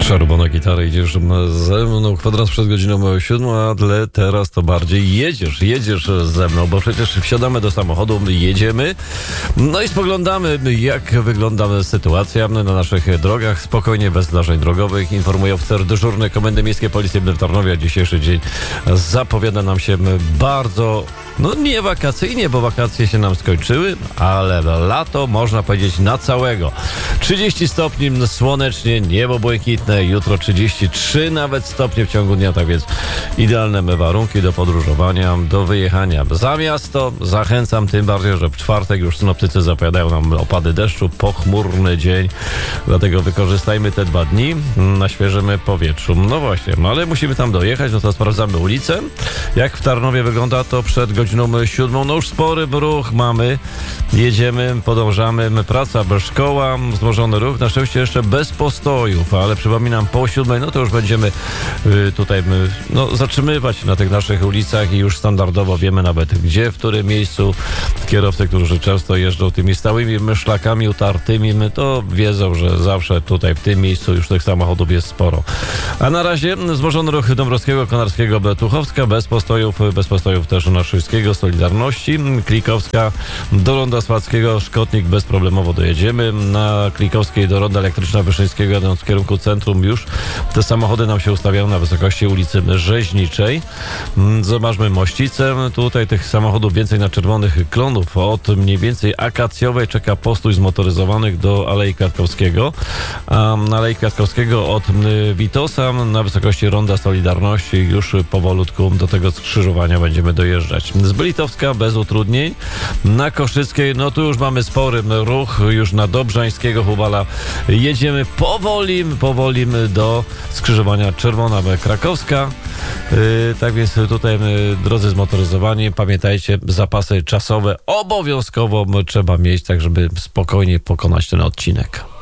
Czerwona gitara, idziesz ze mną kwadrans przed godziną 7, ale teraz to bardziej jedziesz ze mną, bo przecież wsiadamy do samochodu, jedziemy, no i spoglądamy, jak wygląda sytuacja na naszych drogach, spokojnie, bez zdarzeń drogowych. Informuje oficer dyżurny Komendy Miejskiej Policji w Tarnowie. Dzisiejszy dzień zapowiada nam się bardzo, nie wakacyjnie, bo wakacje się nam skończyły, ale lato można powiedzieć na całego. 30 stopni, słonecznie, niebo błękitne, jutro 33 nawet stopnie w ciągu dnia, tak więc idealne warunki do podróżowania, do wyjechania za miasto. Zachęcam, tym bardziej, że w czwartek już synoptycy zapowiadają nam opady deszczu, pochmurny dzień, dlatego wykorzystajmy te 2 dni na świeżym powietrzu. No właśnie, ale musimy tam dojechać, no to sprawdzamy ulicę. Jak w Tarnowie wygląda to przed godziną 7? No już spory ruch mamy, jedziemy, podążamy, praca, szkoła, wzmożony ruch, na szczęście jeszcze bez postojów, ale przypominam, po 7, no to już będziemy tutaj zatrzymywać na tych naszych ulicach i już standardowo wiemy nawet gdzie, w którym miejscu. Kierowcy, którzy często jeżdżą tymi stałymi szlakami utartymi, to wiedzą, że zawsze tutaj w tym miejscu już tych samochodów jest sporo. A na razie wzmożony ruch Dąbrowskiego, Konarskiego, Betuchowska, bez postojów też Naszyjskiego, Solidarności, Klikowska do Ronda Sładzkiego, Szkotnik bezproblemowo dojedziemy. Na Klikowskiej do Ronda Elektryczna Wyszyńskiego, jadąc w kierunku centrum, już te samochody nam się ustawiają na wysokości ulicy Rzeźniczej. Zobaczmy Mościcę. Tutaj tych samochodów więcej na Czerwonych Klonów. Od mniej więcej Akacjowej czeka postój zmotoryzowanych do Alei Kwiatkowskiego. A na Alei Kwiatkowskiego od Witosa na wysokości Ronda Solidarności już powolutku do tego skrzyżowania będziemy dojeżdżać. Z Bylitowska bez utrudnień. Na Koszyckiej, tu już mamy spory ruch. Już na Dobrzańskiego Hubala jedziemy powoli do skrzyżowania Czerwona Krakowska. Tak więc tutaj, drodzy zmotoryzowani, pamiętajcie, zapasy czasowe obowiązkowo trzeba mieć, tak żeby spokojnie pokonać ten odcinek.